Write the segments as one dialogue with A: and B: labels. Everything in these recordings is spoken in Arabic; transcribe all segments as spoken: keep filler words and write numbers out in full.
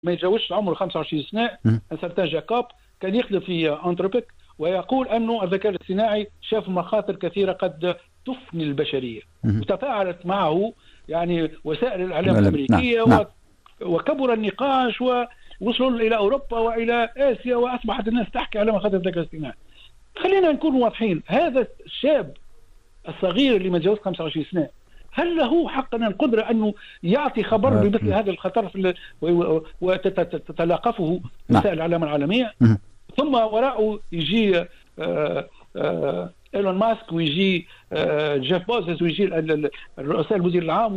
A: ما يتجاوزش عمره خمسة وعشرين سنة، ان سارتان جاكوب كان يخدم في انتروبيك، ويقول انه الذكاء الاصطناعي شاف مخاطر كثيره قد تفني البشريه، وتفاعلت معه يعني وسائل الاعلام الامريكيه،
B: نعم.
A: وكبر النقاش ووصلوا الى اوروبا والى اسيا، واصبحت الناس تحكي على مخاطر الذكاء الاصطناعي. خلينا نكون واضحين، هذا الشاب الصغير اللي ما تجاوز خمسة وعشرين سنة هل له حقا القدرة أنه يعطي خبر بمثل هذا الخطر وتتلاقفه وسائل الإعلام العالمية؟ ثم وراءه يجي إيلون ماسك، ويجي جيف بوزيس، ويجي الرؤساء المدير العام،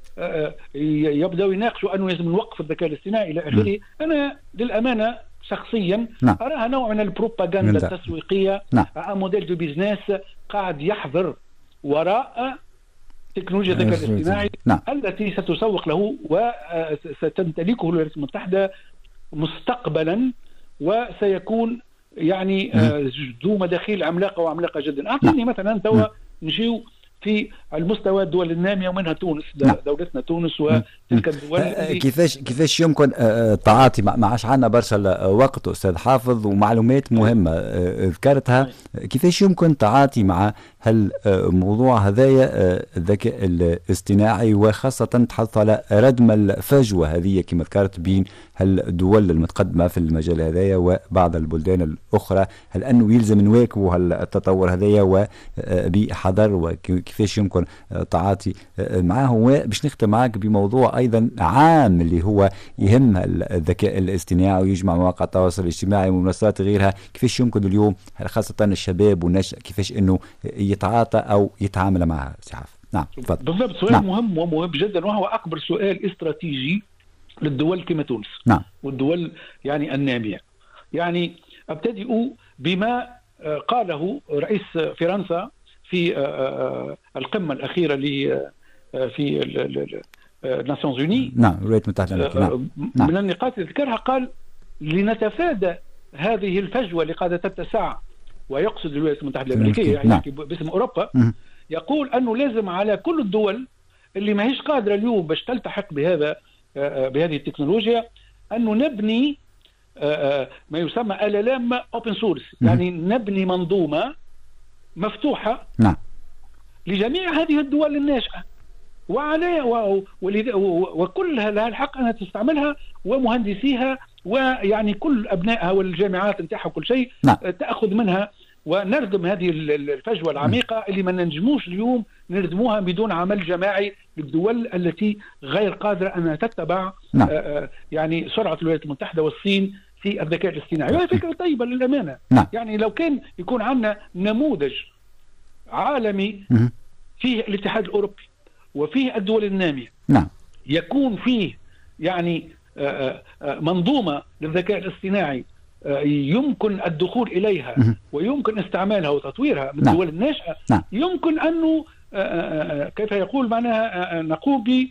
A: ويبدأوا يناقشوا أنه لازم نوقف الذكاء الاصطناعي إلى آخره. أنا للأمانة شخصيا
B: نعم.
A: أراها نوع من البروباغندا التسويقية،
B: نعم.
A: موديل دو بيزنس قاعد يحضر وراء تكنولوجيا الذكاء الاصطناعي
B: نعم.
A: التي ستسوق له وستمتلكه الولايات المتحدة مستقبلا، وسيكون يعني ذو مداخيل عملاقة وعملاقة جدا. أعطيني نعم. مثلا توا نجيو في المستوى الدول النامية ومنها تونس، نعم. دولتنا تونس وتلك الدول
B: كيفاش كيفاش يمكن التعاطي مع ما عادش عندنا برشا وقت أستاذ حافظ ومعلومات مهمة ذكرتها، كيفاش يمكن التعاطي مع هل موضوع هذايا الذكاء الاصطناعي، وخاصة تحدث على ردم الفجوة هذه كما ذكرت بين الدول المتقدمة في المجال هذايا وبعض البلدان الأخرى، هل أنه يلزم نواكبوا التطور هذايا وبحذر، وكيفاش يمكن التعاطي معه؟ وباش نختم معك بموضوع أيضا عام اللي هو يهم الذكاء الاصطناعي ويجمع مواقع التواصل الاجتماعي ومنصات غيرها، كيفاش يمكن اليوم خاصة الشباب والنشء كيفاش أنه يتعاطى أو يتعامل معها؟ سعاف. نعم تفضل.
A: بالضبط، سؤال نعم. مهم ومهم جدا، وهو أكبر سؤال استراتيجي للدول كما تونس
B: نعم.
A: والدول يعني النامية. يعني أبتدئ بما قاله رئيس فرنسا في القمة الأخيرة في الناسيونز أوني،
B: نعم الولايات المتحدة الأمريكية،
A: نعم. من النقاط اللي ذكرها قال لنتفادى هذه الفجوة اللي قاعدة تتسع، ويقصد الولايات المتحدة الأمريكية يعني
B: نعم.
A: باسم أوروبا، يقول أنه لازم على كل الدول اللي ما هيش قادرة اليوم باش تلتحق بهذا بهذه التكنولوجيا أنه نبني ما يسمى ال ال ام open source، يعني نبني منظومة مفتوحة
B: نعم.
A: لجميع هذه الدول الناشئة، وعليها وكل لها الحق أنها تستعملها، ومهندسيها ويعني كل أبنائها والجامعات نتاعها وكل شيء
B: نعم.
A: تأخذ منها، ونردم هذه الفجوة العميقة اللي ما ننجموش اليوم نردموها بدون عمل جماعي للدول التي غير قادرة أنها تتبع
B: نعم.
A: يعني سرعة الولايات المتحدة والصين في الذكاء الاصطناعي. وهي فكرة طيبة للأمانة.
B: نعم.
A: يعني لو كان يكون عندنا نموذج عالمي فيه الاتحاد الأوروبي وفيه الدول النامية،
B: نعم.
A: يكون فيه يعني منظومة للذكاء الاصطناعي يمكن الدخول إليها ويمكن استعمالها وتطويرها من الدول
B: نعم.
A: الناشئة،
B: نعم.
A: يمكن أنه كيف يقول معناها نقوم ب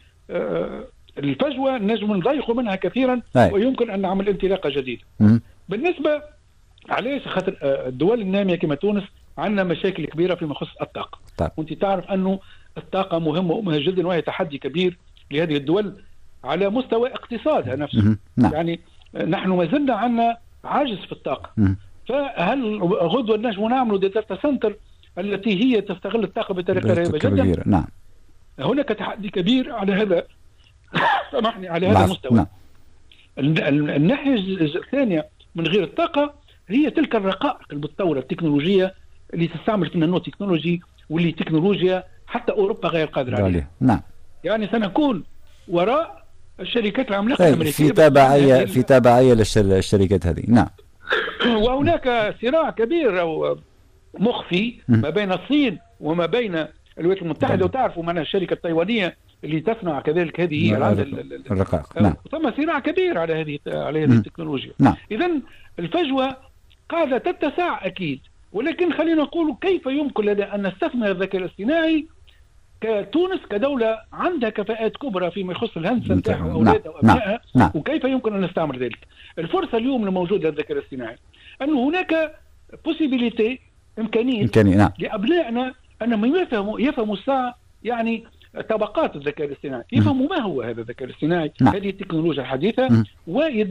A: الفجوة نجم نضيق منها كثيرا، ويمكن أن نعمل انطلاقة جديدة. بالنسبة علاش خاطر الدول النامية كما تونس عندنا مشاكل كبيرة فيما يخص الطاقة،
B: طيب.
A: وانت تعرف أنه الطاقة مهمة ومهمة جدا، وهي تحدي كبير لهذه الدول على مستوى اقتصادها نفسه.
B: نعم.
A: يعني نحن ما زلنا عندنا عاجز في الطاقة. مم. فهل غدوة نجم نعملوا داتا سنتر التي هي تستغل الطاقة بطريقة رهيبة جدا؟
B: نعم.
A: هناك تحدي كبير على هذا سامحني على هذا المستوى.
B: نعم.
A: الناحية الثانية من غير الطاقة هي تلك الرقائق المتطورة التكنولوجية اللي تستعمل في النانو تكنولوجي، واللي تكنولوجيا حتى أوروبا غير قادرة عليها.
B: نعم.
A: يعني سنكون وراء الشركات العملاقة الأمريكية
B: في تابعية في تابعية للشركات هذه. نعم.
A: وهناك صراع كبير أو مخفي ما بين الصين وما بين الولايات المتحدة، وتعرفوا معنا الشركة التايوانية اللي تصنع كذلك هذه
B: الرقائق. نعم.
A: ثم صراع كبير على هذه على هذه التكنولوجيا.
B: نعم.
A: إذن الفجوة قاعدة تتسع أكيد، ولكن خلينا نقول كيف يمكن لنا أن نستثمر الذكاء الاصطناعي كتونس كدولة عندها كفاءات كبرى فيما يخص الهندسة نتاعها وأولادها وأبنائها،
B: نعم.
A: وكيف يمكن أن نستعمل ذلك. الفرصة اليوم الموجودة للذكاء الاصطناعي أنه هناك possibility إمكانية
B: إمكانية نعم.
A: لأبنائنا أنهم يفهموا يفهموا الساعة يعني طبقات الذكاء الاصطناعي، يفهموا ما هو هذا الذكاء الاصطناعي،
B: نعم.
A: هذه التكنولوجيا الحديثة، ويد